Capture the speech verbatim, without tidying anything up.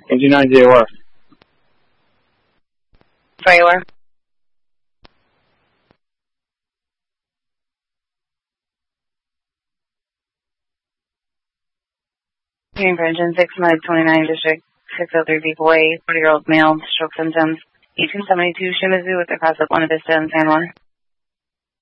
eighty-nine J O R. Trailer. Hearing for engine six, Mud twenty-nine District, six oh three Beef Way, forty-year-old male, stroke symptoms, eighteen seventy-two Shimizu with a cross up Buena Vista and San Juan.